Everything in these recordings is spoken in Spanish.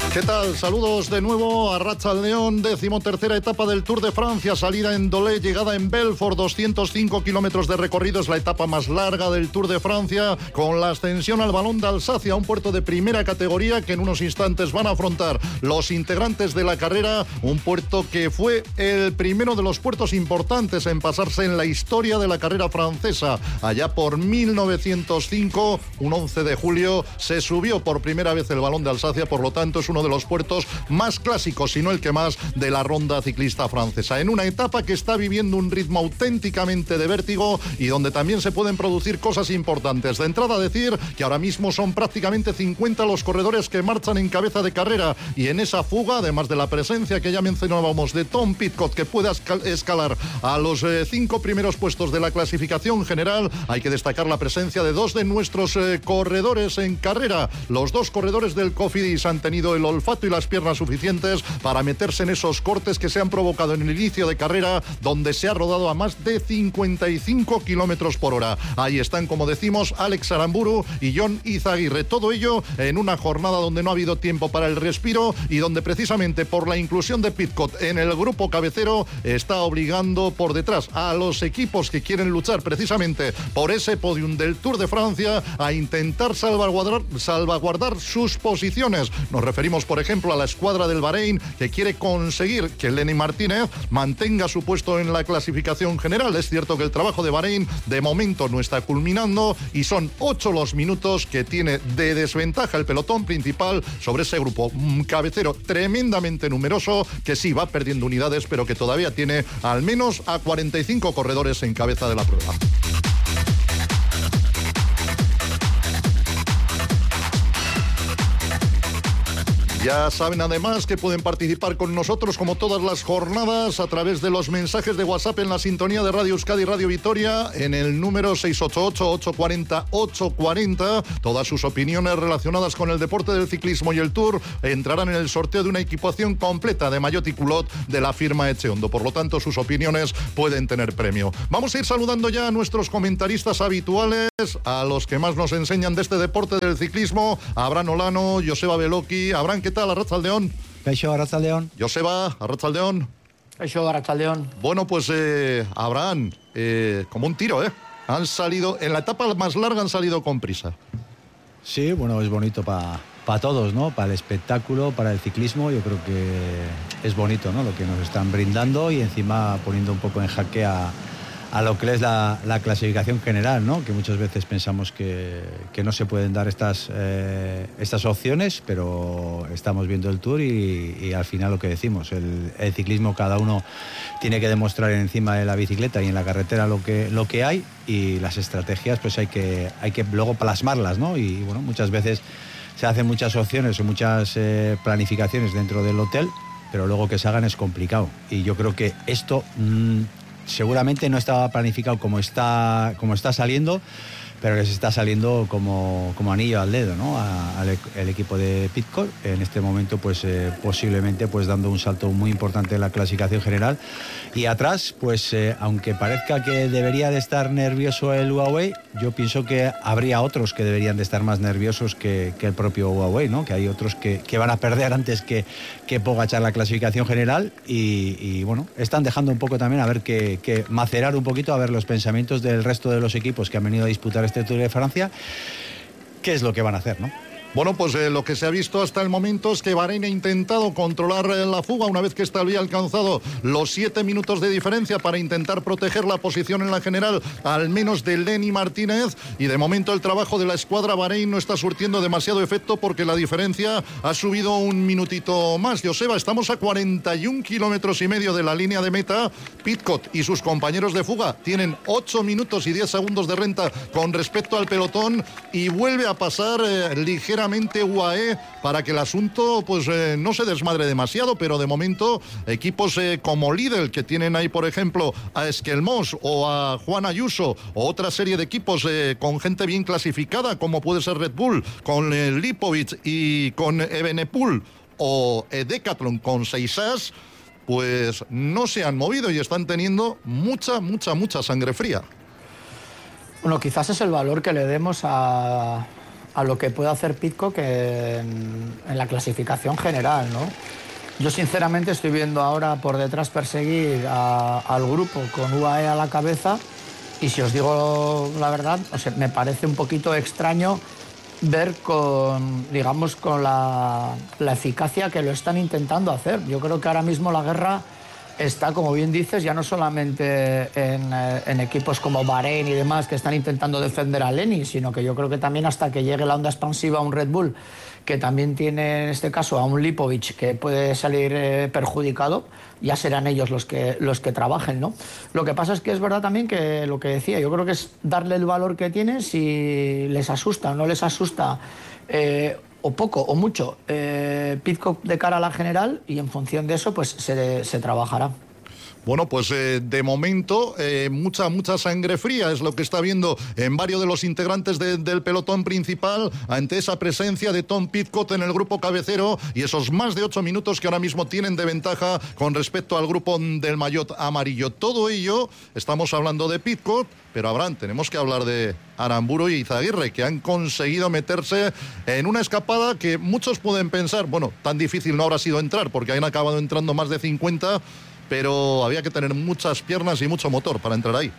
¿Qué tal? Saludos de nuevo a Arratsaldeon, 13ª etapa del Tour de Francia, salida en Dolé, llegada en Belfort, 205 kilómetros de recorrido, es la etapa más larga del Tour de Francia, con la ascensión al Ballon d'Alsacia, un puerto de primera categoría que en unos instantes van a afrontar los integrantes de la carrera, un puerto que fue el primero de los puertos importantes en pasarse en la historia de la carrera francesa. Allá por 1905, un 11 de julio, se subió por primera vez el Ballon d'Alsacia, por lo tanto es uno de los puertos más clásicos, si no el que más, de la ronda ciclista francesa. En una etapa que está viviendo un ritmo auténticamente de vértigo y donde también se pueden producir cosas importantes. De entrada, decir que ahora mismo son prácticamente 50 los corredores que marchan en cabeza de carrera, y en esa fuga, además de la presencia que ya mencionábamos de Tom Pidcock, que pueda escalar a los 5 primeros puestos de la clasificación general, hay que destacar la presencia de dos de nuestros corredores en carrera. Los dos corredores del Cofidis han tenido el olfato y las piernas suficientes para meterse en esos cortes que se han provocado en el inicio de carrera, donde se ha rodado a más de 55 kilómetros por hora. Ahí están, como decimos, Alex Aramburu y Jon Izaguirre. Todo ello en una jornada donde no ha habido tiempo para el respiro y donde precisamente por la inclusión de Pidcock en el grupo cabecero está obligando por detrás a los equipos que quieren luchar precisamente por ese podium del Tour de Francia a intentar salvaguardar sus posiciones. Nos referimos, por ejemplo, a la escuadra del Bahrein, que quiere conseguir que Lenny Martínez mantenga su puesto en la clasificación general. Es cierto que el trabajo de Bahrein de momento no está culminando y son 8 los minutos que tiene de desventaja el pelotón principal sobre ese grupo cabecero tremendamente numeroso, que sí va perdiendo unidades, pero que todavía tiene al menos a 45 corredores en cabeza de la prueba. Ya saben además que pueden participar con nosotros como todas las jornadas a través de los mensajes de WhatsApp en la sintonía de Radio Euskadi y Radio Vitoria en el número 688-840-840. Todas sus opiniones relacionadas con el deporte del ciclismo y el Tour entrarán en el sorteo de una equipación completa de maillot y culot de la firma Echeondo. Por lo tanto, sus opiniones pueden tener premio. Vamos a ir saludando ya a nuestros comentaristas habituales, a los que más nos enseñan de este deporte del ciclismo. Abraham Olano, Joseba Beloki. Abraham, ¿qué tal? Arratsaldeon. Kaixo, Arratsaldeon. Joseba, Arratsaldeon. Kaixo, Arratsaldeon. Bueno, pues Abraham, como un tiro, han salido, en la etapa más larga han salido con prisa. Sí, bueno, es bonito para todos, ¿no? Para el espectáculo, para el ciclismo, yo creo que es bonito, ¿no? Lo que nos están brindando y encima poniendo un poco en jaque a lo que es la clasificación general, ¿no? Que muchas veces pensamos que no se pueden dar estas opciones, pero estamos viendo el Tour y al final lo que decimos, el ciclismo, cada uno tiene que demostrar encima de la bicicleta y en la carretera lo que hay, y las estrategias pues hay que luego plasmarlas, ¿no? Y bueno, muchas veces se hacen muchas opciones o muchas planificaciones dentro del hotel, pero luego que se hagan es complicado, y yo creo que esto seguramente no estaba planificado como está saliendo, pero que se está saliendo como anillo al dedo, ¿no? El equipo de Pidcock en este momento, pues posiblemente pues dando un salto muy importante en la clasificación general. Y atrás, pues aunque parezca que debería de estar nervioso el Huawei, yo pienso que habría otros que deberían de estar más nerviosos que el propio Huawei, ¿no? Que hay otros que van a perder antes que Pogačar la clasificación general, y bueno, están dejando un poco también a ver que macerar un poquito, a ver los pensamientos del resto de los equipos que han venido a disputar este Tour de Francia, qué es lo que van a hacer, ¿no? Bueno, pues lo que se ha visto hasta el momento es que Bahrein ha intentado controlar la fuga una vez que esta había alcanzado los 7 minutos de diferencia para intentar proteger la posición en la general, al menos de Lenny Martínez, y de momento el trabajo de la escuadra Bahrein no está surtiendo demasiado efecto porque la diferencia ha subido un minutito más. Joseba, estamos a 41 kilómetros y medio de la línea de meta. Pidcock y sus compañeros de fuga tienen 8 minutos y 10 segundos de renta con respecto al pelotón, y vuelve a pasar ligeramente UAE para que el asunto pues no se desmadre demasiado, pero de momento equipos como Lidl, que tienen ahí por ejemplo a Esquelmós o a Juan Ayuso, o otra serie de equipos con gente bien clasificada como puede ser Red Bull con Lipovic y con Evenepoel, o Decathlon con Seisas, pues no se han movido y están teniendo mucha sangre fría. Bueno, quizás es el valor que le demos a a lo que puede hacer Pidcock en la clasificación general, ¿no? Yo sinceramente estoy viendo ahora por detrás perseguir al grupo con UAE a la cabeza, y si os digo la verdad, o sea, me parece un poquito extraño ver con la eficacia que lo están intentando hacer. Yo creo que ahora mismo la guerra está, como bien dices, ya no solamente en equipos como Bahrein y demás que están intentando defender a Lenny, sino que yo creo que también hasta que llegue la onda expansiva a un Red Bull, que también tiene en este caso a un Lipovic que puede salir perjudicado, ya serán ellos los que trabajen, ¿no? Lo que pasa es que es verdad también que lo que decía, yo creo que es darle el valor que tiene, si les asusta o no les asusta, o poco o mucho, Pidcock de cara a la general, y en función de eso pues se trabajará. Bueno, pues de momento mucha sangre fría es lo que está viendo en varios de los integrantes del pelotón principal ante esa presencia de Tom Pidcock en el grupo cabecero y esos más de 8 minutos que ahora mismo tienen de ventaja con respecto al grupo del maillot amarillo. Todo ello, estamos hablando de Pidcock, pero Abraham, tenemos que hablar de Aramburu y Izaguirre, que han conseguido meterse en una escapada que muchos pueden pensar, bueno, tan difícil no habrá sido entrar, porque han acabado entrando más de 50, pero había que tener muchas piernas y mucho motor para entrar ahí.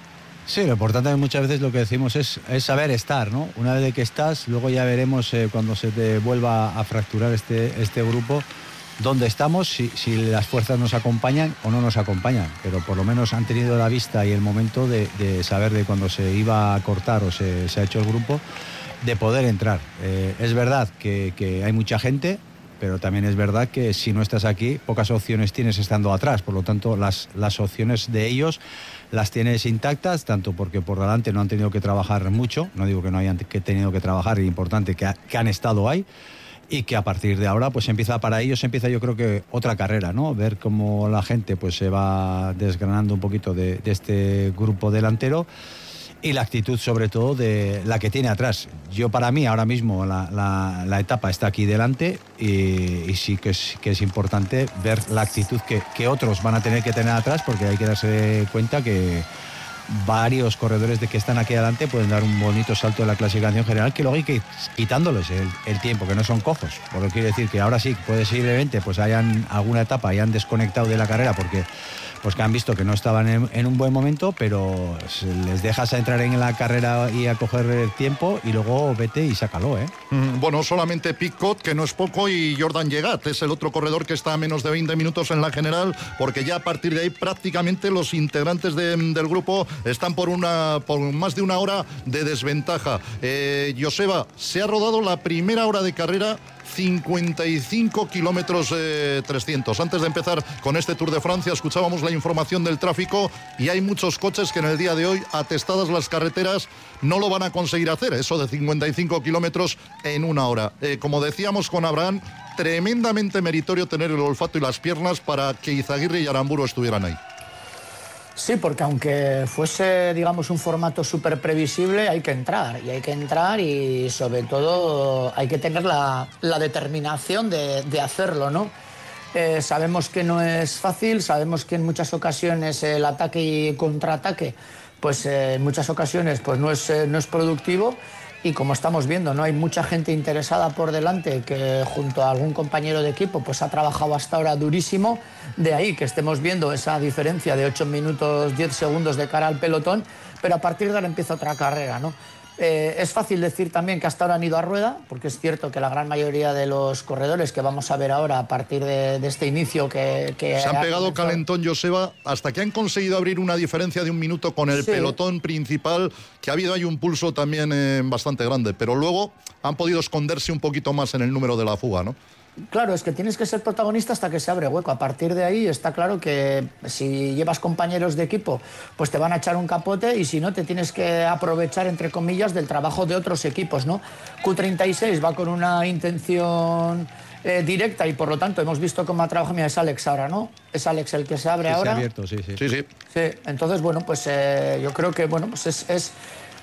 Sí, lo importante muchas veces lo que decimos es saber estar, ¿no? Una vez que estás, luego ya veremos cuando se te vuelva a fracturar este grupo, dónde estamos, si las fuerzas nos acompañan o no nos acompañan, pero por lo menos han tenido la vista y el momento de saber de cuando se iba a cortar o se ha hecho el grupo, de poder entrar. Es verdad que hay mucha gente, pero también es verdad que si no estás aquí, pocas opciones tienes estando atrás. Por lo tanto, las opciones de ellos las tienes intactas, tanto porque por delante no han tenido que trabajar mucho, no digo que no hayan tenido que trabajar, es importante que han estado ahí, y que a partir de ahora pues para ellos empieza yo creo que otra carrera, ¿no? Ver cómo la gente pues se va desgranando un poquito de este grupo delantero, y la actitud sobre todo de la que tiene atrás. Yo para mí ahora mismo la etapa está aquí delante, y sí que es importante ver la actitud que otros van a tener que tener atrás, porque hay que darse cuenta que varios corredores de que están aquí adelante pueden dar un bonito salto en la clasificación general, que luego hay que ir quitándoles el tiempo, que no son cojos. Por lo que quiere decir que ahora sí, posiblemente pues hayan alguna etapa, hayan desconectado de la carrera porque pues que han visto que no estaban en un buen momento, pero les dejas a entrar en la carrera y a coger el tiempo, y luego vete y sácalo, ¿eh? Bueno, solamente Pidcock, que no es poco, y Jordan Llegat es el otro corredor que está a menos de 20 minutos en la general, porque ya a partir de ahí prácticamente los integrantes del grupo están por más de una hora de desventaja. Joseba, se ha rodado la primera hora de carrera, 55 kilómetros 300. Antes de empezar con este Tour de Francia, escuchábamos la información del tráfico, y hay muchos coches que en el día de hoy, atestadas las carreteras, no lo van a conseguir hacer, eso de 55 kilómetros en una hora. Como decíamos con Abraham, tremendamente meritorio tener el olfato y las piernas para que Izaguirre y Aramburu estuvieran ahí. Sí, porque aunque fuese, digamos, un formato súper previsible, hay que entrar, y sobre todo hay que tener la determinación de hacerlo, ¿no? Sabemos que no es fácil, sabemos que en muchas ocasiones el ataque y contraataque, pues en muchas ocasiones pues no es productivo. Y como estamos viendo, no hay mucha gente interesada por delante, que junto a algún compañero de equipo pues ha trabajado hasta ahora durísimo. De ahí que estemos viendo esa diferencia de 8 minutos 10 segundos de cara al pelotón, pero a partir de ahora empieza otra carrera, ¿no? Es fácil decir también que hasta ahora han ido a rueda, porque es cierto que la gran mayoría de los corredores que vamos a ver ahora a partir de este inicio que se han pegado calentón, Joseba, hasta que han conseguido abrir una diferencia de 1 minuto con el pelotón principal, que ha habido ahí un pulso también bastante grande, pero luego han podido esconderse un poquito más en el número de la fuga, ¿no? Claro, es que tienes que ser protagonista hasta que se abre hueco. A partir de ahí está claro que si llevas compañeros de equipo, pues te van a echar un capote, y si no, te tienes que aprovechar, entre comillas, del trabajo de otros equipos, ¿no? Q36 va con una intención directa, y por lo tanto hemos visto cómo ha trabajado. Mira, es Alex ahora, ¿no? Es Alex el que se abre ahora. Se ha abierto, sí. Sí, entonces, bueno, pues yo creo que, bueno, pues es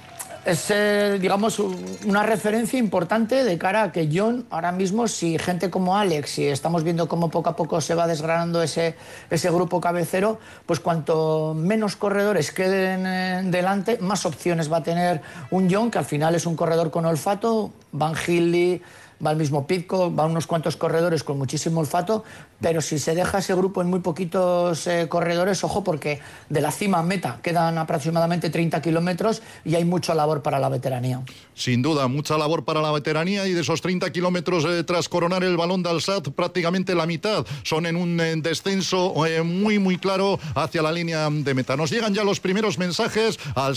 es, digamos, una referencia importante de cara a que John, ahora mismo, si gente como Alex, si estamos viendo cómo poco a poco se va desgranando ese grupo cabecero, pues cuanto menos corredores queden delante, más opciones va a tener un John, que al final es un corredor con olfato. Van Hindley, va el mismo Pidcock, va unos cuantos corredores con muchísimo olfato, pero si se deja ese grupo en muy poquitos corredores, ojo, porque de la cima a meta quedan aproximadamente 30 kilómetros y hay mucha labor para la veteranía. Sin duda, mucha labor para la veteranía, y de esos 30 kilómetros tras coronar el Balón d'Alsace, prácticamente la mitad son en un descenso muy claro hacia la línea de meta. Nos llegan ya los primeros mensajes al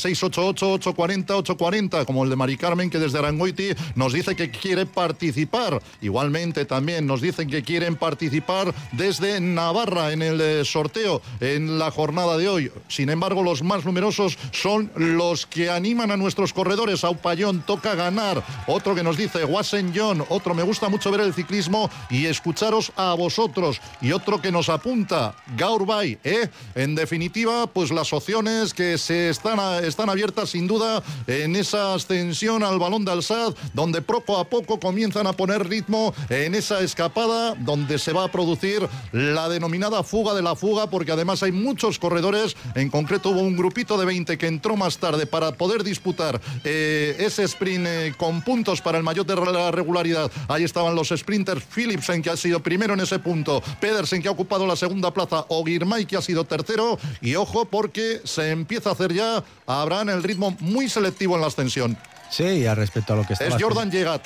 688-840-840, como el de Mari Carmen, que desde Arangoiti nos dice que quiere participar. Igualmente también nos dicen que quieren participar desde Navarra en el sorteo en la jornada de hoy. Sin embargo, los más numerosos son los que animan a nuestros corredores. Aupayón, toca ganar. Otro que nos dice Wasen John. Otro, me gusta mucho ver el ciclismo y escucharos a vosotros. Y otro que nos apunta, Gaurbay, En definitiva, pues las opciones que se están abiertas sin duda en esa ascensión al Balón d'Alsace, donde poco a poco comienzan a poner ritmo en esa escapada, donde se va a producir la denominada fuga de la fuga, porque además hay muchos corredores. En concreto hubo un grupito de 20 que entró más tarde para poder disputar ese sprint con puntos para el maillot de la regularidad. Ahí estaban los sprinters: Philipsen, que ha sido primero en ese punto, Pedersen, que ha ocupado la segunda plaza, o Girmay, que ha sido tercero. Y ojo, porque se empieza a hacer ya, Abraham, el ritmo muy selectivo en la ascensión. Sí, y al respecto a lo que está. Es Jordan Llegat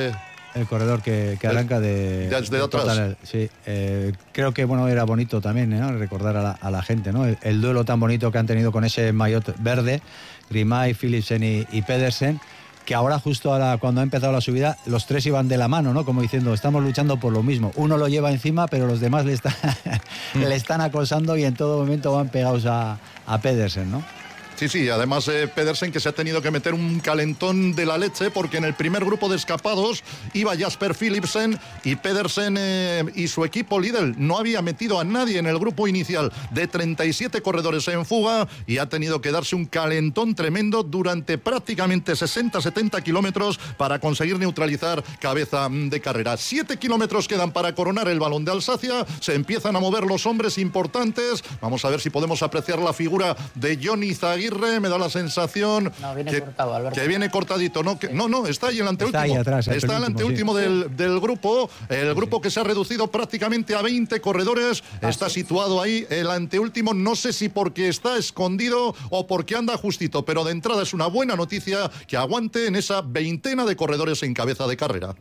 el corredor que arranca desde atrás. Sí, creo que era bonito también, ¿no? Recordar a la gente, ¿no? El duelo tan bonito que han tenido con ese maillot verde, Girmay, Philipsen y Pedersen, que ahora, justo ahora, cuando ha empezado la subida, los tres iban de la mano, ¿no? Como diciendo, estamos luchando por lo mismo. Uno lo lleva encima, pero los demás le están acosando, y en todo momento van pegados a Pedersen, ¿no? Sí, además Pedersen, que se ha tenido que meter un calentón de la leche, porque en el primer grupo de escapados iba Jasper Philipsen, y Pedersen y su equipo Lidl no había metido a nadie en el grupo inicial de 37 corredores en fuga, y ha tenido que darse un calentón tremendo durante prácticamente 60-70 kilómetros para conseguir neutralizar cabeza de carrera. 7 kilómetros quedan para coronar el Balón de Alsacia. Se empiezan a mover los hombres importantes. Vamos a ver si podemos apreciar la figura de Jon Izaguirre. Me da la sensación que viene cortadito. No, está ahí el anteúltimo. Está ahí atrás, está el anteúltimo del grupo. El grupo que se ha reducido prácticamente a 20 corredores. Está situado ahí el anteúltimo. No sé si porque está escondido o porque anda justito, pero de entrada es una buena noticia que aguante en esa veintena de corredores en cabeza de carrera.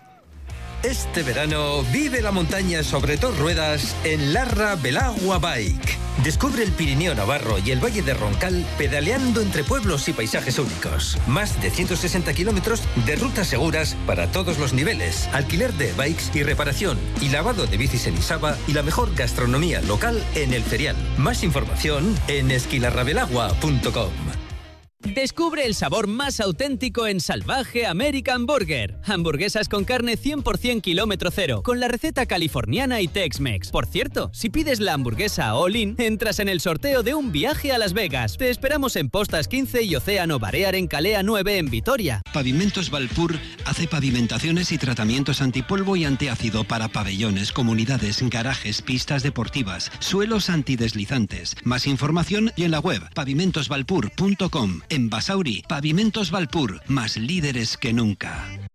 Este verano vive la montaña sobre dos ruedas en Larra Belagua Bike. Descubre el Pirineo Navarro y el Valle de Roncal pedaleando entre pueblos y paisajes únicos. Más de 160 kilómetros de rutas seguras para todos los niveles, alquiler de bikes y reparación, y lavado de bicis en Isaba, y la mejor gastronomía local en el ferial. Más información en esquilarrabelagua.com. Descubre el sabor más auténtico en Salvaje American Burger. Hamburguesas con carne 100% kilómetro cero, con la receta californiana y Tex-Mex. Por cierto, si pides la hamburguesa all-in, entras en el sorteo de un viaje a Las Vegas. Te esperamos en Postas 15 y Océano Balear en Calea 9 en Vitoria. Pavimentos Valpur hace pavimentaciones y tratamientos antipolvo y antiácido para pabellones, comunidades, garajes, pistas deportivas, suelos antideslizantes. Más información y en la web pavimentosvalpur.com. En Basauri, Pavimentos Valpur, más líderes que nunca.